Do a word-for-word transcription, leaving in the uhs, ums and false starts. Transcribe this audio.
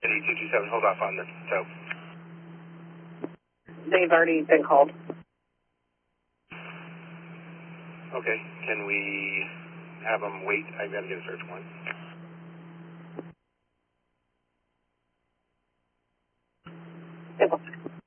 City two two seven, hold off on the tow. They've already been called. Okay, can we have them wait? I've got to get a search warrant. It will.